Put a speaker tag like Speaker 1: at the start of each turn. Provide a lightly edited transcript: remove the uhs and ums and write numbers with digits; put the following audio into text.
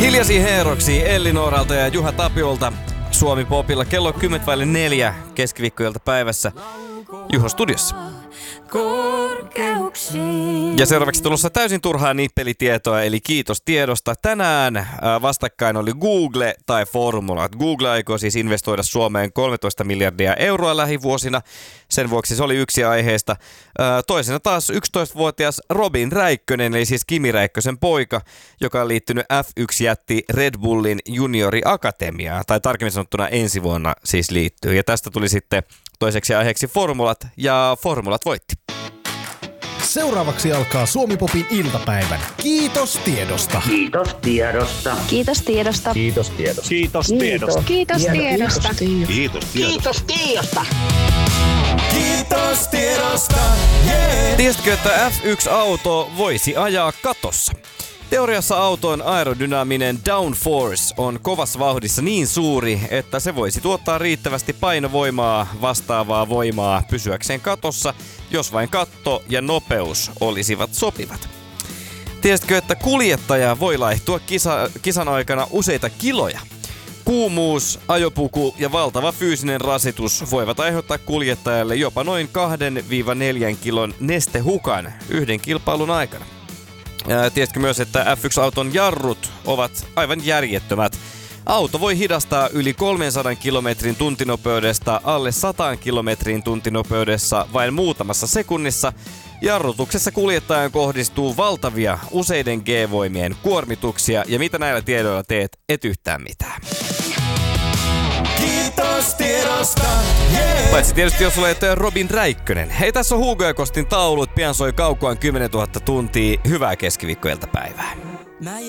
Speaker 1: Hiljaisiin heeroksi Elli Nooralta ja Juha Tapiolta Suomi Popilla kello 10:04 keskiviikkoilta päivässä Juho studiossa. Ja seuraavaksi tulossa täysin turhaa nippelitietoa, eli kiitos tiedosta. Tänään vastakkain oli Google tai Formulat. Google aikoo siis investoida Suomeen 13 miljardia euroa lähivuosina. Sen vuoksi se oli yksi aiheesta. Toisena taas 11-vuotias Robin Räikkönen, eli siis Kimi Räikkösen poika, joka on liittynyt F1-jätti Red Bullin junioriakatemiaan. Tai tarkemmin sanottuna ensi vuonna siis liittyy. Ja tästä tuli sitten toiseksi aiheeksi Formulat, ja Formulat voitti.
Speaker 2: Seuraavaksi alkaa Suomi Popin iltapäivän. Kiitos tiedosta.
Speaker 3: Kiitos tiedosta.
Speaker 4: Kiitos tiedosta.
Speaker 5: Kiitos tiedosta.
Speaker 6: Kiitos tiedosta.
Speaker 4: Kiitos tiedosta.
Speaker 5: Kiitos tiedosta.
Speaker 3: Kiitos tiedosta.
Speaker 1: Kiitos tiedosta. Yeah. Tiesitkö, että F1-auto voisi ajaa katossa? Teoriassa auton aerodynaaminen downforce on kovassa vauhdissa niin suuri, että se voisi tuottaa riittävästi painovoimaa vastaavaa voimaa pysyäkseen katossa, jos vain katto ja nopeus olisivat sopivat. Tiesitkö, että kuljettaja voi laihtua kisan aikana useita kiloja? Kuumuus, ajopuku ja valtava fyysinen rasitus voivat aiheuttaa kuljettajalle jopa noin 2-4 kilon nestehukan yhden kilpailun aikana. Tiesitkö myös, että F1-auton jarrut ovat aivan järjettömät? Auto voi hidastaa yli 300 kilometrin tuntinopeudesta alle 100 kilometrin tuntinopeudessa vain muutamassa sekunnissa. Jarrutuksessa kuljettajan kohdistuu valtavia useiden G-voimien kuormituksia, ja mitä näillä tiedoilla teet, et yhtään mitään. Kiitos tiedosta, yeah. Paitsi tietysti jos olet Robin Räikkönen. Hei, tässä on Hugo ja Kostin taulut, pian soi Kaukoan 10 000 tuntia. Hyvää keskiviikkoiltapäivää.